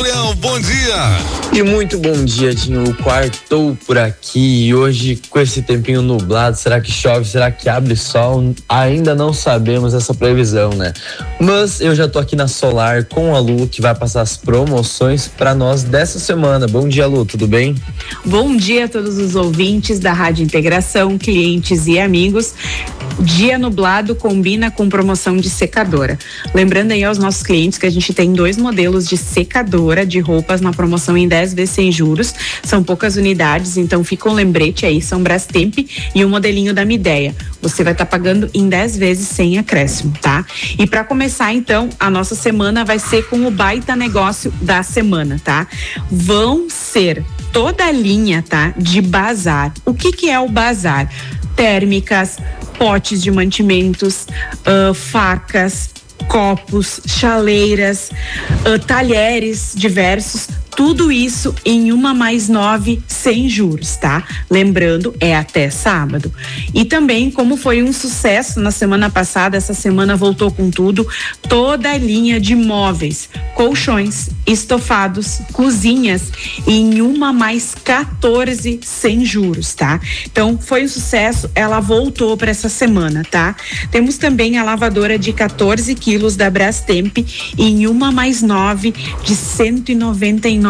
Gabriel, bom dia. E muito bom dia, Dinho. O quartou por aqui e hoje com esse tempinho nublado, será que chove, será que abre sol? Ainda não sabemos essa previsão, né? Mas eu já tô aqui na Solar com a Lu, que vai passar as promoções para nós dessa semana. Bom dia, Lu, tudo bem? Bom dia a todos os ouvintes da Rádio Integração, clientes e amigos. Dia nublado combina com promoção de secadora. Lembrando aí aos nossos clientes que a gente tem 2 modelos de secadora de roupas na promoção em 10 vezes sem juros. São poucas unidades, então fica um lembrete aí, são Brastemp e o modelinho da Midea. Você vai estar pagando em 10 vezes sem acréscimo, tá? E para começar então, a nossa semana vai ser com o baita negócio da semana, tá? Vão ser toda a linha, tá? De bazar. O que é o bazar? Térmicas, potes de mantimentos, facas, copos, chaleiras, talheres diversos, tudo isso em 1+9 sem juros, tá? Lembrando, é até sábado. E também, como foi um sucesso na semana passada, essa semana voltou com tudo, toda a linha de móveis, colchões, estofados, cozinhas em 1+14 sem juros, tá? Então, foi um sucesso, ela voltou para essa semana, tá? Temos também a lavadora de 14 quilos da Brastemp em 1+9 de 199,90.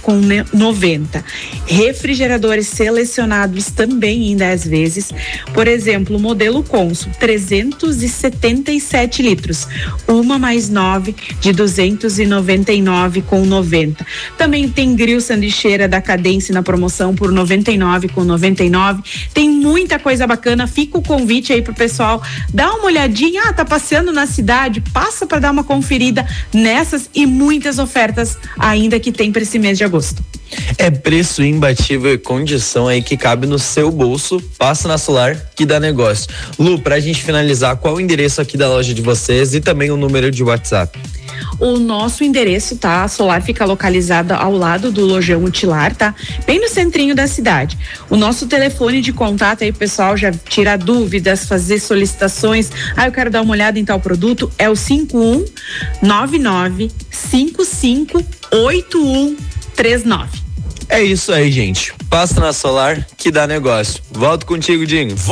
Refrigeradores selecionados também em 10 vezes. Por exemplo, o modelo Consul, 377 litros, 1+9 de 299,90. Também tem grill sanduicheira da Cadence na promoção por 99,99. Tem muita coisa bacana. Fica o convite aí pro pessoal dar uma olhadinha. Tá passeando na cidade, passa para dar uma conferida nessas e muitas ofertas ainda que tem para esse mês de agosto. É preço imbatível e condição aí que cabe no seu bolso. Passa na Solar que dá negócio. Lu, pra gente finalizar, qual o endereço aqui da loja de vocês e também o número de WhatsApp? O nosso endereço, tá? A Solar fica localizada ao lado do Lojão Utilar, tá? Bem no centrinho da cidade. O nosso telefone de contato aí, o pessoal já tira dúvidas, fazer solicitações. Eu quero dar uma olhada em tal produto, é o 5199558139. É isso aí, gente. Passa na Solar que dá negócio. Volto contigo, Dinho.